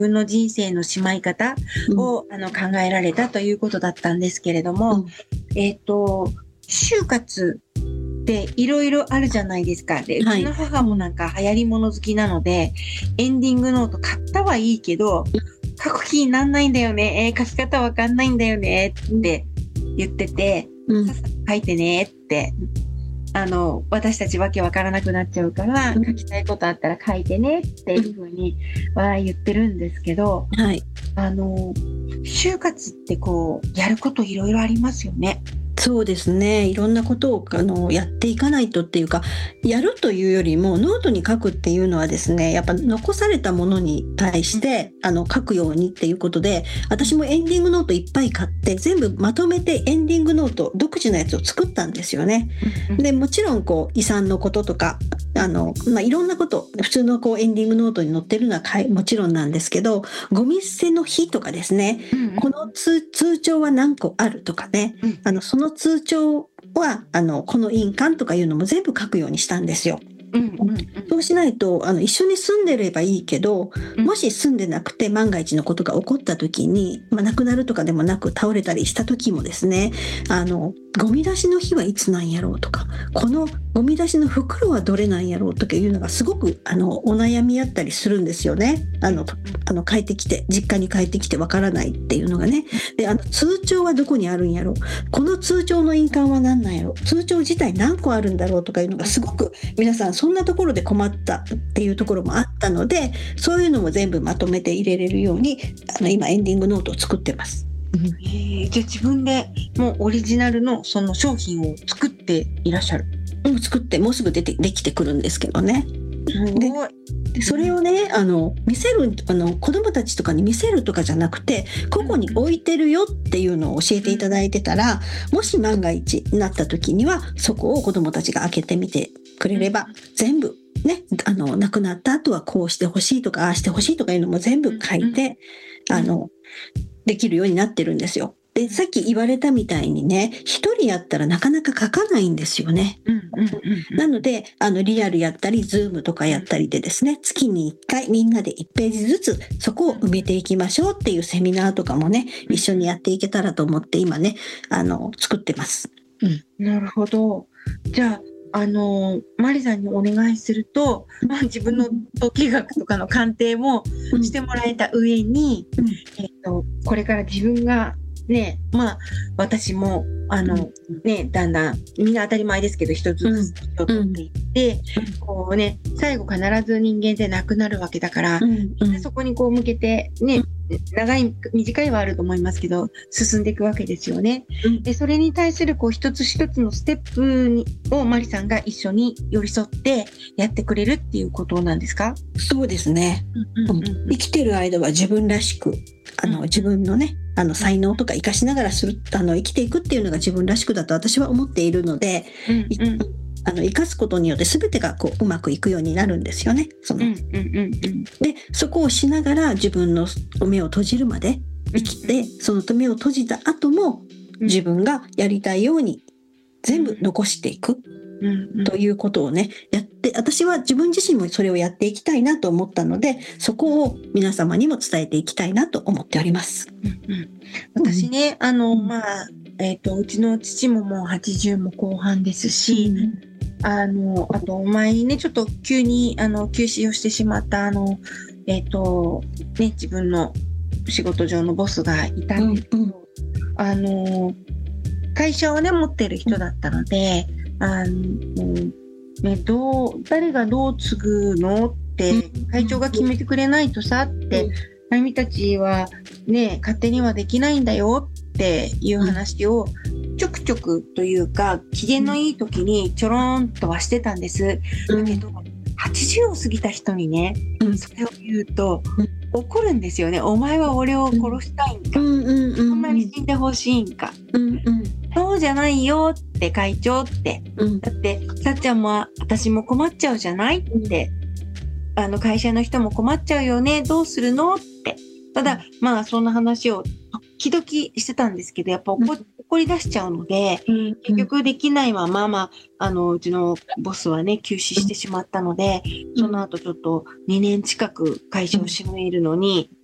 分の人生のしまい方を、考えられたということだったんですけれども、就活っていろいろあるじゃないですか。で、うちの母もなんか流行り物好きなので、エンディングノート買ったはいいけど、書く気になんないんだよね。書き方わかんないんだよねって言ってて、さっさと書いてねって、私たちわけわからなくなっちゃうから、書きたいことあったら書いてねっていうふうには言ってるんですけど、就活ってこう、やることいろいろありますよね。 そうですね。いろんなことをやっていかないとっていうか、やるというよりもノートに書くっていうのはですね、やっぱ残されたものに対して書くようにっていうことで、私もエンディングノートいっぱい買って全部まとめてエンディングノート独自のやつを作ったんですよね。で、もちろんこう遺産のこととかいろんなこと普通のこうエンディングノートに載ってるのはもちろんなんですけど、ゴミ捨ての日とかですね、この通帳は何個あるとかね、その通帳はこの印鑑とかいうのも全部書くようにしたんですよ。そうしないと一緒に住んでればいいけど、もし住んでなくて万が一のことが起こった時に、亡くなるとかでもなく倒れたりした時もですね、ゴミ出しの日はいつなんやろうとか、このゴミ出しの袋はどれなんやろうとかいうのがすごくお悩みあったりするんですよね。帰ってきて、実家に帰ってきてわからないっていうのがね。で、通帳はどこにあるんやろう、この通帳の印鑑は何なんやろう、通帳自体何個あるんだろうとかいうのがすごく皆さんそんなところで困ったっていうところもあったので、そういうのも全部まとめて入れれるように今エンディングノートを作ってます。 じゃあ自分でもうオリジナルのその商品を作っていらっしゃる？ 作ってもうすぐできてくるんですけどね。でそれをね見せる子どもたちとかに見せるとかじゃなくて、ここに置いてるよっていうのを教えていただいてたら、もし万が一になった時にはそこを子どもたちが開けてみてくれれば、全部ね、亡くなった後はこうしてほしいとかああしてほしいとかいうのも全部書いてできるようになってるんですよ。で、さっき言われたみたいにね、一人やったらなかなか書かないんですよね。なので、リアルやったり、ズームとかやったりでですね、月に1回みんなで1ページずつそこを埋めていきましょうっていうセミナーとかもね、一緒にやっていけたらと思って今ね、作ってます。 なるほど。じゃあ、マリさんにお願いすると、自分の統計学とかの鑑定もしてもらえた上に、これから自分がね、私も、だんだん、みんな当たり前ですけど、一つずつを取っていって、こうね、最後必ず人間って亡くなるわけだから、そこにこう向けて、ね、短いはあると思いますけど、進んでいくわけですよね。で、それに対するこう一つ一つのステップをマリさんが一緒に寄り添ってやってくれるっていうことなんですか？ そうですね。生きてる間は自分らしく、自分のね、才能とか活かしながら生きていくっていうのが自分らしくだと私は思っているので、生かすことによって全てがこううまくいくようになるんですよね。で、そこをしながら自分の目を閉じるまで生きて、その目を閉じた後も自分がやりたいように全部残していくということをね、やって、私は自分自身もそれをやっていきたいなと思ったので、そこを皆様にも伝えていきたいなと思っております。 私ね、うちの父ももう80も後半ですし、あと前にね、ちょっと急に休止をしてしまった自分の仕事上のボスがいたんですけど、会社をね持ってる人だったので、誰がどう継ぐのって会長が決めてくれないとさって、まゆみたちはね勝手にはできないんだよっていう話をちょくちょくというか機嫌のいい時にちょろんとはしてたんです。だけど80を過ぎた人にね、それを言うと怒るんですよね。お前は俺を殺したいんか、そんなに死んでほしいんか、そうじゃないよって会長って、だってさっちゃんも私も困っちゃうじゃないって、会社の人も困っちゃうよね、どうするのって。ただそんな話を時々してたんですけど、やっぱ怒り出しちゃうので、結局できないままうちのボスはね休止してしまったので、その後ちょっと2年近く会社を閉めるのに